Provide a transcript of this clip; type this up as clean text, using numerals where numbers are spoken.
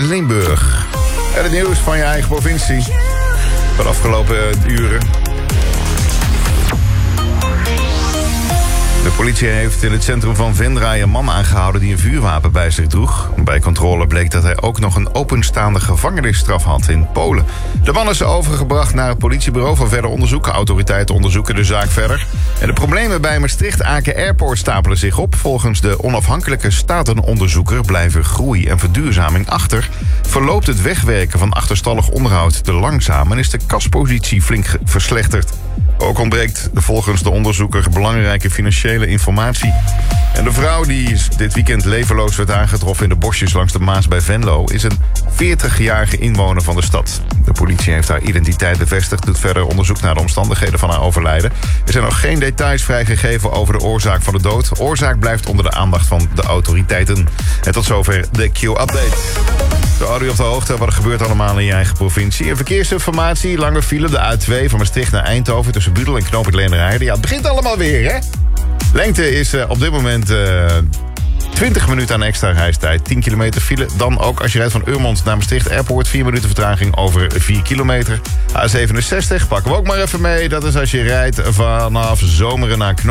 Limburg. En het nieuws van je eigen provincie. Van de afgelopen uren. De politie heeft in het centrum van Venray een man aangehouden die een vuurwapen bij zich droeg. Bij controle bleek dat hij ook nog een openstaande gevangenisstraf had in Polen. De man is overgebracht naar het politiebureau voor verder onderzoek. Autoriteiten onderzoeken de zaak verder. En de problemen bij Maastricht-Aken Airport stapelen zich op. Volgens de onafhankelijke statenonderzoeker blijven groei en verduurzaming achter. Verloopt het wegwerken van achterstallig onderhoud te langzaam en is de kaspositie flink verslechterd. Ook ontbreekt volgens de onderzoeker belangrijke financiële informatie. En de vrouw die dit weekend levenloos werd aangetroffen in de bosjes langs de Maas bij Venlo is een 40-jarige inwoner van de stad. De politie heeft haar identiteit bevestigd, doet verder onderzoek naar de omstandigheden van haar overlijden. Er zijn nog geen details vrijgegeven over de oorzaak van de dood. De oorzaak blijft onder de aandacht van de autoriteiten. En tot zover de Q-update. De audio op de hoogte, wat er gebeurt allemaal in je eigen provincie. En verkeersinformatie, lange file, de A2 van Maastricht naar Eindhoven tussen Budel en Knoop het Leenderheide. Ja, het begint allemaal weer, hè? Lengte is op dit moment 20 minuten aan extra reistijd. 10 kilometer file. Dan ook als je rijdt van Urmond naar Maastricht Airport. 4 minuten vertraging over 4 kilometer. A67 pakken we ook maar even mee. Dat is als je rijdt vanaf Zomeren naar Knoop